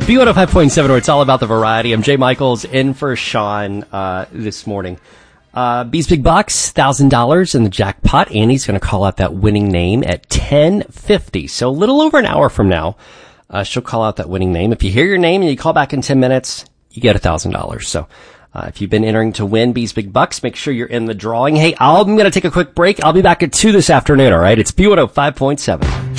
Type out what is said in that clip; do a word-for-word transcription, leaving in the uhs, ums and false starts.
B one oh five point seven, where it's all about the variety. I'm Jay Michaels, in for Sean uh, this morning. Uh, B's Big Bucks, one thousand dollars in the jackpot. Annie's going to call out that winning name at ten fifty. So a little over an hour from now, uh, she'll call out that winning name. If you hear your name and you call back in ten minutes, you get one thousand dollars. So uh, if you've been entering to win B's Big Bucks, make sure you're in the drawing. Hey, I'm going to take a quick break. I'll be back at two this afternoon, all right? It's B one oh five point seven.